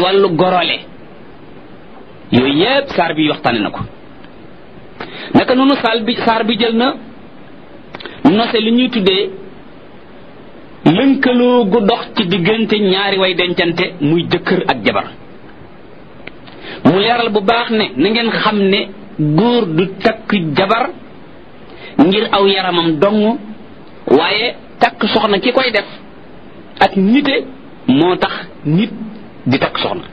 wàllu gorole yooyu yépp saar bi waxtaane na ko. naka noonu saar bi jël na nose li ñuy tuddee lënkaloo gu dox ci diggante ñaari way dencante muy jëkkër ak jabar mu leeral bu baax ne na ngeen xam ne góor du takk jabar ngir aw yaramam dong waaye takk soxna ki koy def ak nite moo tax nit di takk soxna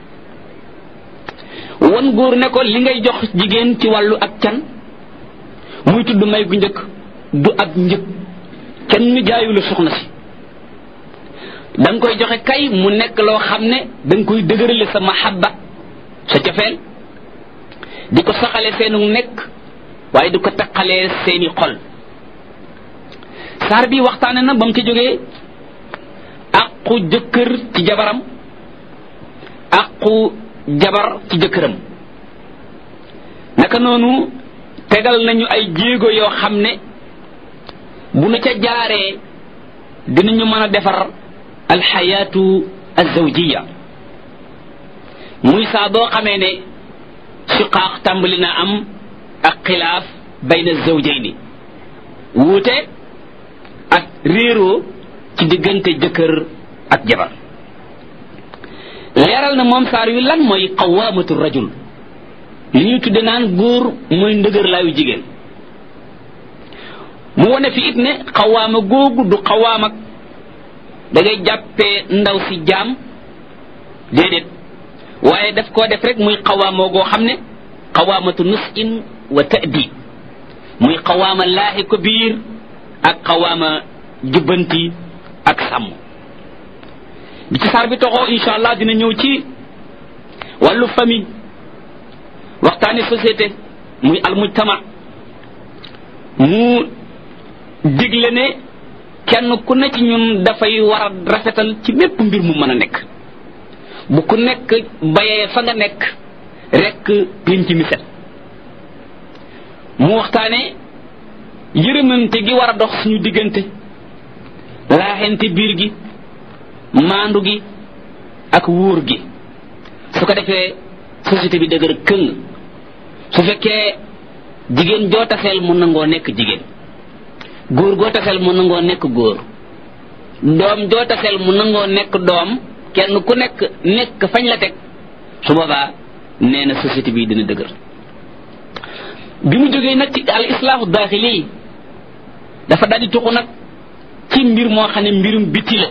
won góor ne ko li ngay jox jigéen ci wàllu ak can muy tudd may gu njëkk du ab njëg kenn jaayu la soxna si danga koy joxe kay mu nekk loo xam ne danga koy dëgërale sa mahabba sa cofeel di ko saxale seenu nekk waaye di ko taqalee seeni xol saar bi waxtaane na ba mu ci jógee aqu jëkkër ci jabaram aqu jabar ci jëkkëram naka noonu tegal nañu ay jéego yoo xam ne bu nu ca jaaree dinañu mën a defar alxayaatu alzawjiya muy saa boo xamee ne siqaax tàmbali na am ak xilaaf bayna zawjayni wuute ak réeroo ci diggante jëkkër ak jabar leeral na moom saar wi lan mooy qawaamatu rajul li ñuy tudde naan góor mooy ndëgër laayu jigéen mu wone fi it ne xawaama googu du xawaam ak da ngay jàppee ndaw si jaam déedéet waaye daf koo def rek muy xawaamoo goo xam ne xawaamatu nusin wa ta'dib muy xawaama laaxi ko biir ak xawaama jubbanti ak sàmm bi ci saar bi toxoo insha allah dina ñëw ci wàllu famille waxtaani société muy almujtama mu digle ne kenn ku ne ci ñun dafay war a rafetal ci mépp mbir mu mën a nekk bu ku nekk bayee fa nga nekk rek pénc mi set mu waxtaane yërëmante gi war a dox suñu diggante laaxente biir gi maandu gi ak wóor gi su ko defee société bi dëgër këng su fekkee jigéen joo taseel mu nangoo nekk jigéen góor goo taseel mu nangoo nekk góor doom joo taseel mu nangoo nekk doom kenn ku nekk fañ la teg su boobaa nee na société bi dina dëgër bi mu jógee nag ci al islaahu daaxili dafa daal di tuxu nag ci mbir moo xam ne mbirum biti la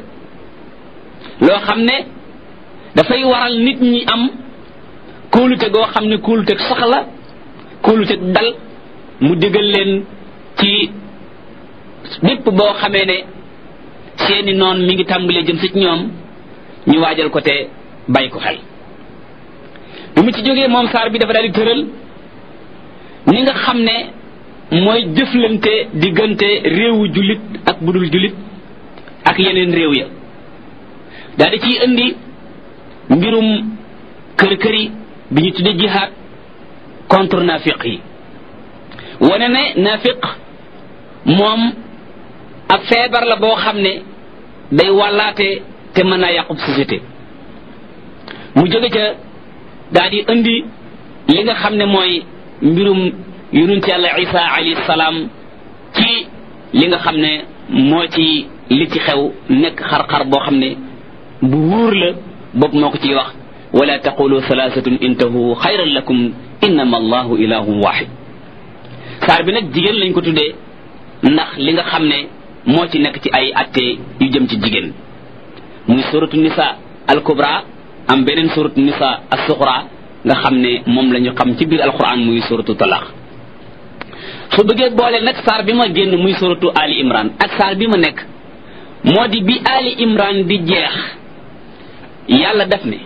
loo xam ne dafay waral nit ñi am kóolute goo xam ne kóolute soxla kóolute dal mu digal leen ci bépp boo xamee ne seeni noon mi ngi tàmbalee jëm si ci ñoom ñu waajal ko te bàyyi ko xel bi mu ci jógee moom saar bi dafa daal di tëral ni nga xam ne mooy jëflante diggante réewu jullit ak budul jullit ak yeneen réew ya daal di ciy indi mbirum kër-këri bi ñu tuddee jihaad contre nafiq yi wane ne nafiq moom ab feebar la boo xam ne day wàllaate te mën naa yàqub société mu jóge ca daal di indi li nga xam ne mooy mbirum yonent yàlla isa alayhi salaam ci li nga xam ne moo ci li ci xew nekk xar-xar boo xam ne bu wóor la boobu moo ko ciy wax wala taqulu thalathatun intahu xayran lakum innama allahu ilahun wahid saar bi nag jigéen lañ ko tuddee ndax li nga xam ne moo ci nekk ci ay atte yu jëm ci jigéen muy suratu nisa al kubra am beneen suratu nisa as suxra nga xam ne moom la ñu xam ci biir alquran muy suratu talaq su bëggee boole nag saar bi ma génn muy suratu ali imran ak saar bi ma nekk moo di bi ali imran di jeex yàlla def ne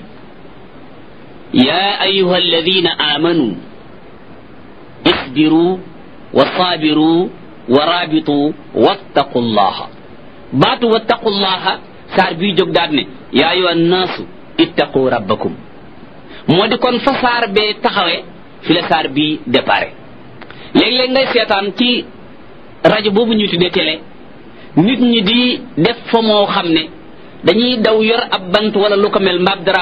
ya ayuha alladina amanu isbiru wa sabiru wa rabitu wattaqullaha baatu wattaqullaha saar bii jóg daat ne yaa ayuha annaasu ittaqu rabbakum moo di kon fa saar bee taxawe fi la saar bii déparé léeg-léeg ngay seetaan ci rajo boobu ñuy tuddee télé nit ñi di def fa moo xam ne dañuy daw yor ab bant wala lu ko mel mbaab dara